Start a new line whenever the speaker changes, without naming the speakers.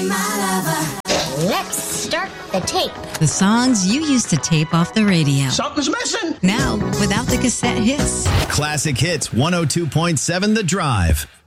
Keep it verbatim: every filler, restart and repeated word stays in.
Let's start the tape.
The songs you used to tape off the radio.
Something's missing.
Now, without the cassette hiss.
Classic Hits one oh two point seven The Drive.